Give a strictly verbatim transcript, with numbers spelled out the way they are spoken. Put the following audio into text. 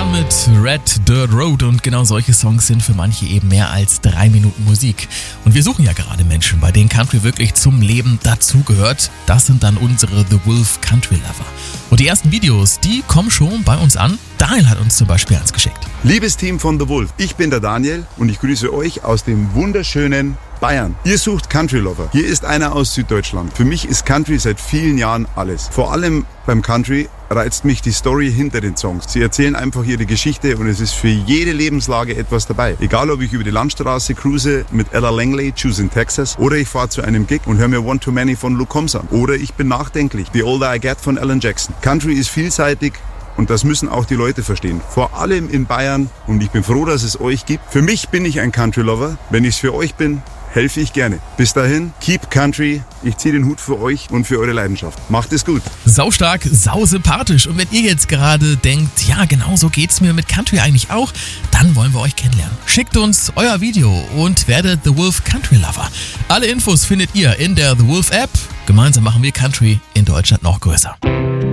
zusammen mit Red Dirt Road und genau solche Songs sind für manche eben mehr als drei Minuten Musik. Und wir suchen ja gerade Menschen, bei denen Country wirklich zum Leben dazugehört. Das sind dann unsere The Wolf Country Lover. Und die ersten Videos, die kommen schon bei uns an. Daniel hat uns zum Beispiel eins geschickt. Liebes Team von The Wolf, ich bin der Daniel und ich grüße euch aus dem wunderschönen Bayern. Ihr sucht Country Lover. Hier ist einer aus Süddeutschland. Für mich ist Country seit vielen Jahren alles. Vor allem beim Country reizt mich die Story hinter den Songs. Sie erzählen einfach ihre Geschichte und es ist für jede Lebenslage etwas dabei. Egal, ob ich über die Landstraße cruise mit Ella Langley, Choosing Texas, oder ich fahre zu einem Gig und höre mir One Too Many von Luke Combs an. Oder ich bin nachdenklich, The Older I Get von Alan Jackson. Country ist vielseitig. Und das müssen auch die Leute verstehen. Vor allem in Bayern. Und ich bin froh, dass es euch gibt. Für mich bin ich ein Country Lover. Wenn ich es für euch bin, helfe ich gerne. Bis dahin, keep Country. Ich ziehe den Hut für euch und für eure Leidenschaft. Macht es gut. Saustark, sausympathisch. Und wenn ihr jetzt gerade denkt, ja, genau so geht's mir mit Country eigentlich auch, dann wollen wir euch kennenlernen. Schickt uns euer Video und werdet The Wolf Country Lover. Alle Infos findet ihr in der The Wolf App. Gemeinsam machen wir Country in Deutschland noch größer.